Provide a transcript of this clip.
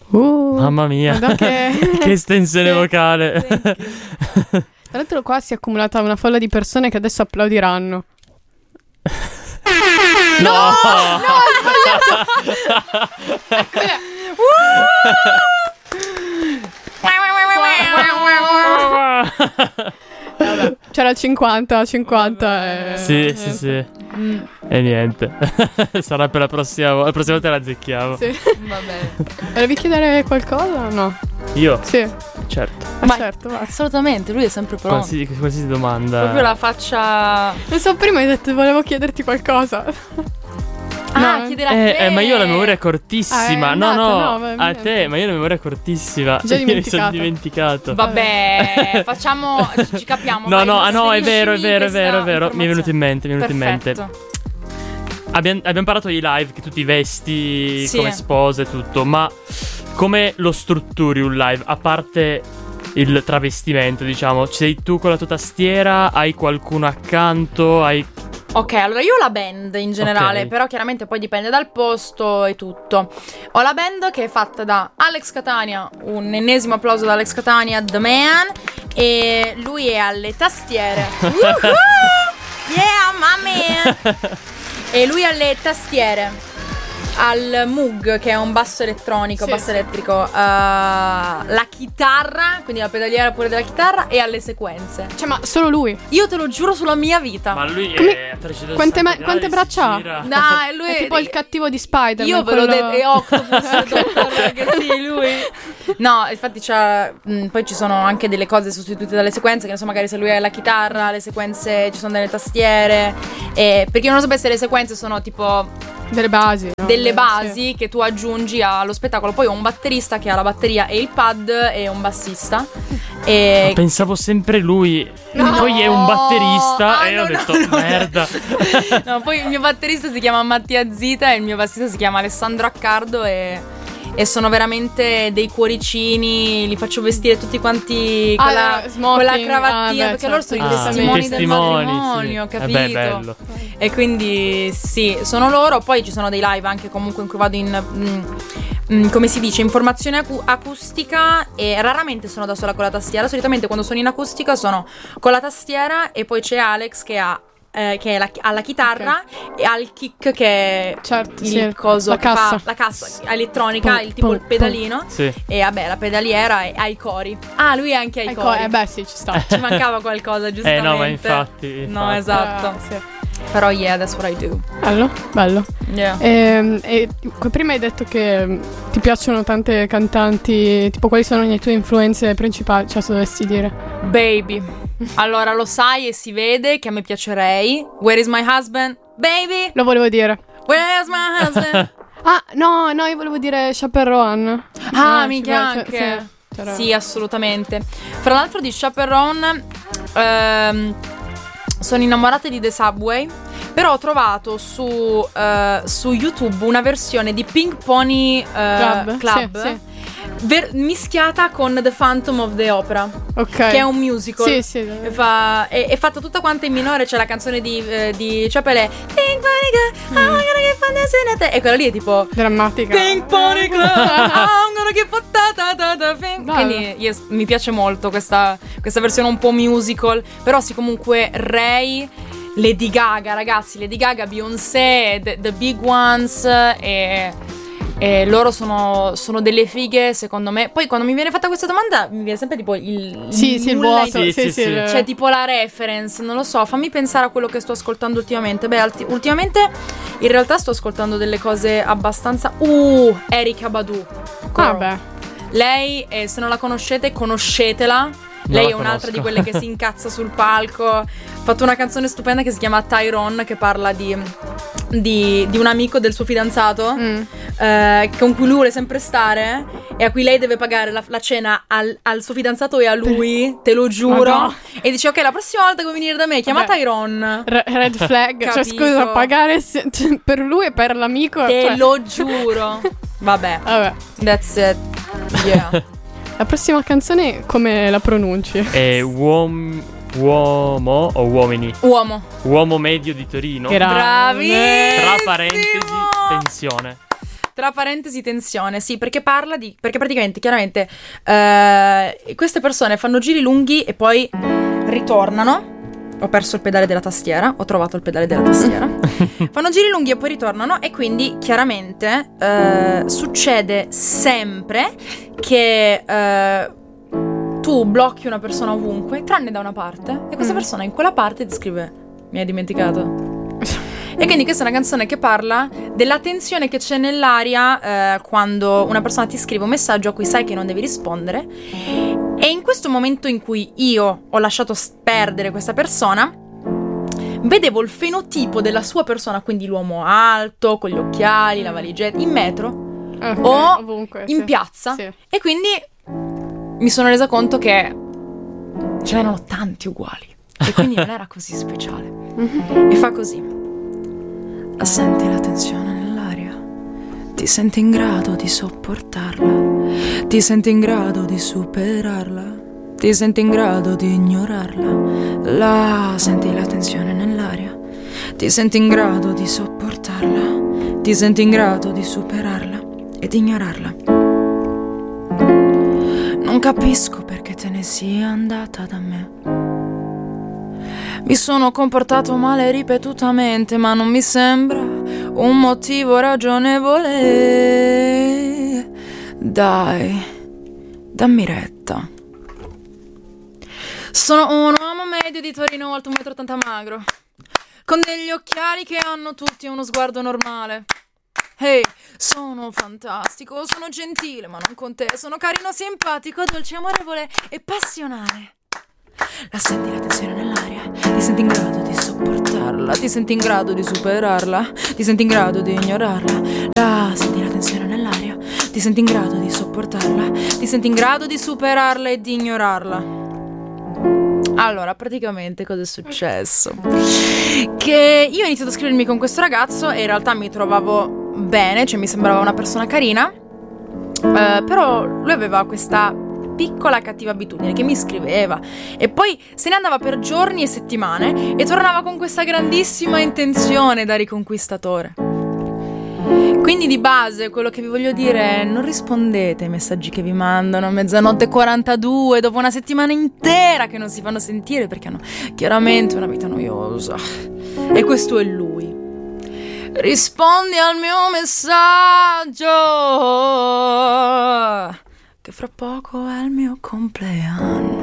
Mamma mia, che estensione vocale. Tra l'altro qua si è accumulata una folla di persone che adesso applaudiranno. No, ho sbagliato. Eccola. Vabbè, c'era il 50 e... Sì. E niente. Sarà per la prossima volta la azzecchiamo. Sì. Va bene. Volevi chiedere qualcosa o no? Io? Sì. Certo. Ma certo, va. assolutamente, lui è sempre pronto. Qualsiasi domanda. Proprio la faccia. Non so, prima hai detto volevo chiederti qualcosa. Chiedere a te. Ma io ho la memoria cortissima. No, va a bene. te, ma io ho la memoria cortissima. Già Mi sono dimenticato. Vabbè, facciamo. Ci capiamo. No, è vero. Mi è venuto in mente. Perfetto. Abbiamo parlato di live, che tu ti vesti Sì. come sposa e tutto, ma come lo strutturi un live? A parte il travestimento, diciamo, sei tu con la tua tastiera, hai qualcuno accanto, Ok, allora io ho la band in generale, Ok. però chiaramente poi dipende dal posto e tutto. Ho la band che è fatta da Alex Catania, un ennesimo applauso da Alex Catania, The Man, e lui è alle tastiere. Woohoo! Yeah, my man! E lui alle tastiere, al Moog, che è un basso elettronico, Sì. basso elettrico, la chitarra, quindi la pedaliera pure della chitarra, e alle sequenze. Cioè, ma solo lui? Io te lo giuro sulla mia vita. ma lui Come- è a 360 quante gradi, braccia ha? si gira. Dai, lui È tipo il cattivo di Spider-Man. Io ve l'ho quello- detto, è Octopus, Dottor, che sì, lui. No, infatti poi ci sono anche delle cose sostituite dalle sequenze, che ne so, magari se lui ha la chitarra, le sequenze, ci sono delle tastiere. Per chi non lo sapesse, le sequenze sono tipo Delle basi, no? delle Sì. basi che tu aggiungi allo spettacolo. Poi ho un batterista che ha la batteria e il pad, e un bassista. E Pensavo sempre lui. No. Poi è un batterista. E no, ho detto, no. merda. No, poi il mio batterista si chiama Mattia Zita e il mio bassista si chiama Alessandro Accardo, e sono veramente dei cuoricini. Li faccio vestire tutti quanti con la smoking. cravattina, Beh, perché loro certo, sono i giustamente. testimoni del matrimonio, sì. capito? Beh, bello. E quindi sì, sono loro. Poi ci sono dei live anche comunque in cui vado come si dice, in formazione acustica, e raramente sono da sola con la tastiera. Solitamente quando sono in acustica sono con la tastiera, e poi c'è Alex che ha la chitarra, e ha il kick, che è Certo, il sì. coso La che fa cassa. la cassa elettronica, il tipo il pedalino. Sì. E vabbè, la pedaliera, e ha i cori. Ah, lui è anche ai cori. Beh, sì, ci sta. Ci mancava qualcosa, giustamente. No, ma infatti. No, esatto. Sì. Però yeah, that's what I do. Bello. Yeah. E prima hai detto che ti piacciono tante cantanti, tipo quali sono le tue influenze principali, cioè se dovessi dire. Baby. Allora, lo sai e si vede che a me piacerei. Where is my husband? Baby. Lo volevo dire. Where is my husband? Ah, no, io volevo dire Chaperone. Mica anche. Sì, assolutamente. Fra l'altro di Chaperone sono innamorata di The Subway, però ho trovato su YouTube una versione di Pink Pony Club. Sì. Mischiata con The Phantom of the Opera, Ok. che è un musical. Sì. È fatta tutta quanta in minore. C'è la canzone di Chapelle, Pink Pony Club, I'm gonna get fun, e quella lì è tipo Drammatica. Pink Pony Club, I'm gonna get fun, pink. Dai. Quindi mi piace molto questa versione un po' musical. Però sì, comunque Ray, Lady Gaga, ragazzi, Lady Gaga, Beyoncé, The Big Ones, e loro sono delle fighe, secondo me. Poi quando mi viene fatta questa domanda mi viene sempre tipo il il nulla vuoto. Sì. cioè tipo la reference, non lo so, fammi pensare a quello che sto ascoltando ultimamente. Beh, ultimamente in realtà sto ascoltando delle cose abbastanza Erykah Badu. Beh. Lei, se non la conoscete, conoscetela. Lei è un'altra di quelle che si incazza sul palco. Ha fatto una canzone stupenda che si chiama Tyrone, che parla di un amico del suo fidanzato, con cui lui vuole sempre stare, e a cui lei deve pagare la cena al suo fidanzato e a lui, te lo giuro. Madonna. E dice: ok, la prossima volta che vuoi venire da me, chiama Vabbè. Tyrone. Red flag. Cioè, Capito. scusa, pagare per lui e per l'amico. Te cioè. lo giuro. Vabbè, that's it. Yeah. La prossima canzone come la pronunci? È uomo o uomini? Uomo. Uomo medio di Torino. Bravissimo. Tra parentesi, tensione. Tra parentesi tensione, sì, perché perché praticamente, chiaramente, queste persone fanno giri lunghi e poi ritornano. Ho perso il pedale della tastiera, ho trovato il pedale della tastiera. Fanno giri lunghi e poi ritornano, e quindi chiaramente succede sempre che tu blocchi una persona ovunque, tranne da una parte, e questa persona in quella parte ti scrive: mi hai dimenticato? E quindi questa è una canzone che parla della tensione che c'è nell'aria quando una persona ti scrive un messaggio a cui sai che non devi rispondere. E in questo momento in cui io ho lasciato perdere questa persona, vedevo il fenotipo della sua persona, quindi l'uomo alto, con gli occhiali, la valigetta, in metro o ovunque, in piazza. Sì. E quindi mi sono resa conto che ce n'erano tanti uguali, e quindi non era così speciale. E fa così. Senti la tensione nell'aria, ti senti in grado di sopportarla, ti senti in grado di superarla, ti senti in grado di ignorarla. Senti la tensione nell'aria, ti senti in grado di sopportarla, ti senti in grado di superarla ed ignorarla. Non capisco perché te ne sia andata da me. Mi sono comportato male ripetutamente, ma non mi sembra un motivo ragionevole. Dai, dammi retta. Sono un uomo medio di Torino, alto 1,80 m, magro, con degli occhiali che hanno tutti uno sguardo normale. Ehi, sono fantastico, sono gentile, ma non con te. Sono carino, simpatico, dolce, amorevole e passionale. La senti la tensione nell'aria, ti senti in grado di sopportarla, ti senti in grado di superarla, ti senti in grado di ignorarla. Senti la tensione nell'aria, ti senti in grado di sopportarla, ti senti in grado di superarla e di ignorarla. Allora, praticamente cosa è successo? Che io ho iniziato a scrivermi con questo ragazzo e in realtà mi trovavo bene, cioè mi sembrava una persona carina, però lui aveva questa piccola cattiva abitudine che mi scriveva e poi se ne andava per giorni e settimane e tornava con questa grandissima intenzione da riconquistatore. Quindi di base quello che vi voglio dire è: non rispondete ai messaggi che vi mandano a 00:42 dopo una settimana intera che non si fanno sentire, perché hanno chiaramente una vita noiosa. E questo è lui. Rispondi al mio messaggio che fra poco è il mio compleanno.